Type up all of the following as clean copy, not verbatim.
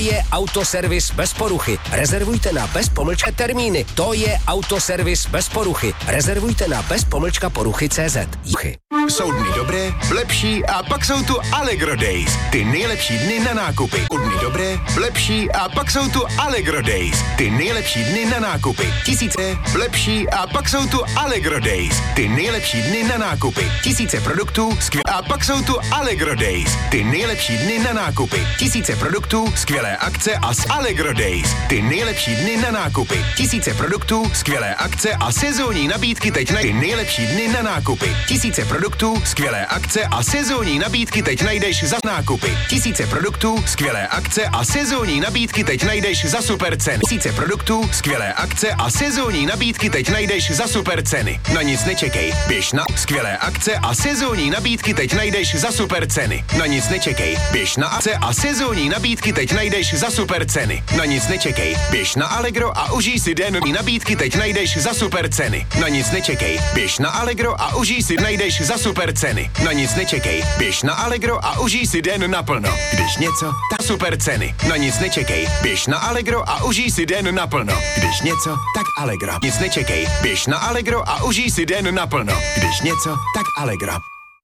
je autoservis bez poruchy. Rezervujte na bez-pomlčka termíny. To je autoservis bez poruchy. Rezervujte na bez-poruchy.cz. Jsou dny dobré, lepší a pak jsou tu Allegro Days. Ty nejlepší dny na nákupy. Dny dobré, lepší a pak jsou tu Allegro Days. Ty nejlepší dny na nákupy. Tisíce lepší a pak jsou tu Allegro Days. Ty nejlepší dny na nákupy. Tisíce produktů, a pak jsou tu Allegro Days. Ty nejlepší dny na nákupy. Tisíce produktů, skvělé akce a s Allegro Days. Ty nejlepší dny na nákupy. Tisíce produktů, skvělé akce a sezónní nabídky teď Ty nejlepší dny na nákupy. Tisíce produktů, skvělé akce a sezónní nabídky teď najdeš za nákupy. Tisíce produktů, skvělé akce a sezónní nabídky teď najdeš za super ceny. Tisíce produktů, skvělé akce a sezónní nabídky teď najdeš za super ceny. Na nic nečekej, běž na skvělé akce a sezónní nabídky teď najdeš za super ceny. Na nic nečekej, běž na akce a sezónní nabídky teď najdeš za super ceny. Na nic nečekej, běž na Allegro a užij si denní nabídky teď najdeš za super ceny. Na nic nečekej, běž na Allegro a užij si najdeš za super ceny. Na nic nečekej, běž na Allegro a užij si den naplno. Když něco, tak super ceny. Na nic nečekej, běž na Allegro a užij si den naplno. Když něco, tak Allegro. Nic nečekej, běž na Allegro a užij si den naplno. Když něco, tak Allegro.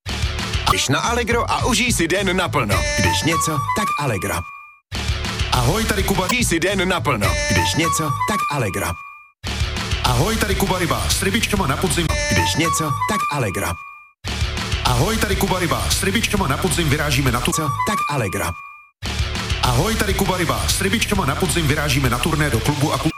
Běž na Allegro a užij si den naplno. Když něco, tak Allegro. Ahoj, tady Kuba, užij si den naplno. Když něco, tak Allegro. Ahoj, tady Kuba Ryba, s rybičkama na podzim. Když něco, tak Allegro. Ahoj, tady Kuba Ryba, s rybičkama na podzim vyrážíme na turné, tak Allegro. Ahoj, tady Kuba Ryba, s rybičkama na podzim vyrážíme na turné do klubu a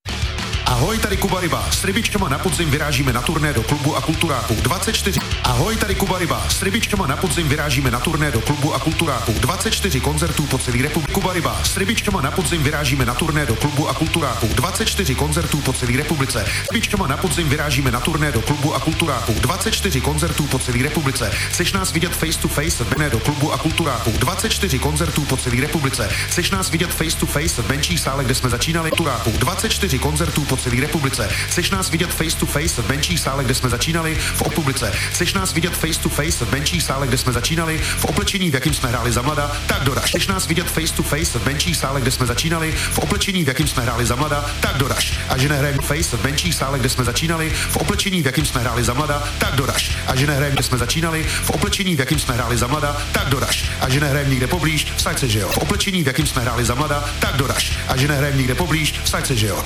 Ahoj, tady Kuba Ryba, s rybičkama na podzim vyrážíme na turné do klubu a kulturáku 24. Ahoj, tady Kuba Ryba, s rybičkama na podzim vyrážíme na turné do klubu a kulturáku 24 koncertů po celé republice. Kuba Ryba, s rybičkama na podzim vyrážíme na turné do klubu a kulturáku 24 koncertů po celé republice. S rybičkama na podzim vyrážíme na turné do klubu a kulturáku 24 koncertů po celé republice. Chceš nás vidět face to face v do klubu a kulturáku 24 koncertů po celé republice. Chceš nás vidět face to face v menších sále, kde jsme začínali kulturáku 24 koncertů po celé republice. Chceš nás vidět face to face v menších sále, kde jsme začínali v republice. Chceš nás vidět face to face v menších sále, kde jsme začínali v oblečení, v jakým jsme hráli za mlada, tak doraž. Chceš nás vidět face to face v menších sále, kde jsme začínali v oblečení, v jakým jsme hráli za mlada, tak doraž. A že nehrajeme face v menších sále, kde jsme začínali v oblečení, v jakým jsme hráli za mlada, tak doraž. A že nehrajeme, kde jsme začínali v oblečení, v jakým jsme hráli za mlada, tak doraž. A že nehrajeme nikde poblíž, vsaď se, že jo. V oblečení, v jakým jsme hráli za mlada, tak doraž. A že nehrajeme nikde poblíž, vsaď se, že jo.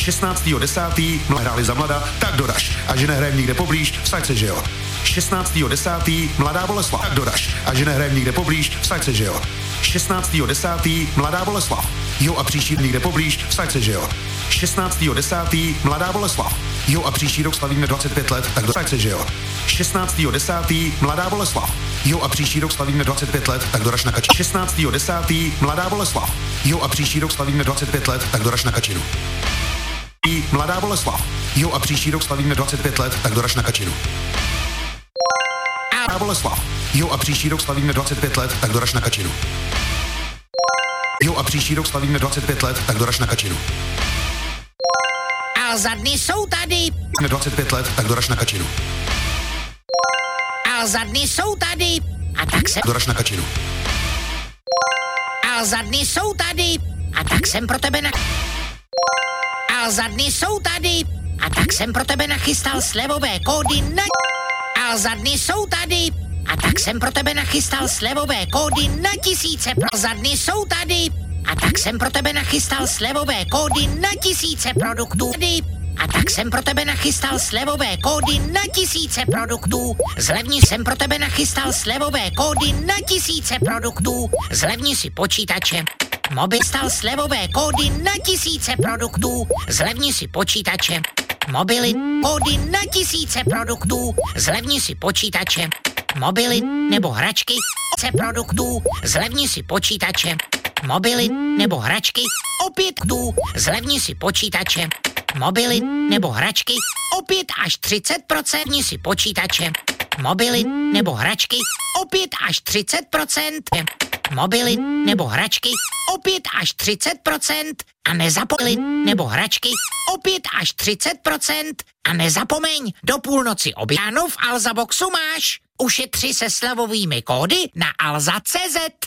16.10. hráli za mlada, tak doraž. A že nehrajeme nikde poblíž, vsaď se, že jo. 16.10. Mladá Boleslav, tak doraž. A že nehrajeme nikde poblíž, vsaď se, že jo. 16.10. Mladá Boleslav. Jo a příští nikde poblíž, vsaď se, že jo. 16.10. Mladá Boleslav. Jo a příští rok slavíme 25 let, tak doraž se, že jo. 16.10. Mladá Boleslav. Jo a příští rok slavíme 25 let, tak doraž na Kačinu. 16.10. Mladá Boleslav. Jo a příští rok slavíme 25 let, tak doraž na Kačinu. Mladá Boleslav. Jo a příští rok slavíme 25 let, tak doraž na Kačinu. Mladá Boleslav. Jo a příští rok slavíme 25 let, tak doraž na Kačinu. Jo a příští rok slavíme 25 let, tak doraž na Kačinu. A za dny jsou tady. 25 let, tak doraž na Kačinu. A za dny jsou tady. A tak se doraž na Kačinu. A za dny jsou tady. A tak jsem pro tebe A za dny jsou tady. A tak jsem pro tebe nachystal slevové kódy na... A za dny jsou tady. A tak jsem pro tebe nachystal slevové kódy na tisíce. Za dny jsou tady. A tak jsem pro tebe nachystal slevové kódy na tisíce produktů. A tak jsem pro tebe nachystal slevové kódy na tisíce produktů. Zlevni jsem pro tebe nachystal slevové kódy na tisíce produktů. Zlevni si počítače. Mobil stal slevové kódy na tisíce produktů. Zlevni si počítače. Mobily, kódy na tisíce produktů. Zlevni si počítače. Mobily nebo hračky produktů. Zlevni si počítače. Mobily nebo hračky opět dů. Zlevni si počítače. Mobily nebo hračky opět až 30%. Si počítače. Mobily nebo hračky opět až 30%. Mobily nebo hračky opět až 30%. A nezapomeň nebo hračky opět až 30%. A nezapomeň, do půlnoci objánu v Alza Boxu máš. Ušetři se slevovými kódy na alza.cz.